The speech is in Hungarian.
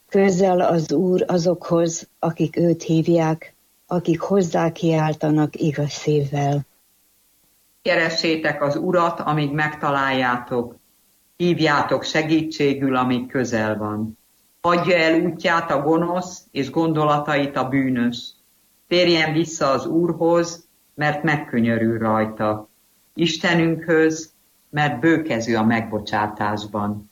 Közel az Úr azokhoz, akik őt hívják, akik hozzá kiáltanak igaz szívvel. Keressétek az Urat, amíg megtaláljátok. Hívjátok segítségül, amíg közel van. Hagyja el útját a gonosz, és gondolatait a bűnös. Térjen vissza az Úrhoz, mert megkönyörül rajta. Istenünkhöz, mert bőkezű a megbocsátásban.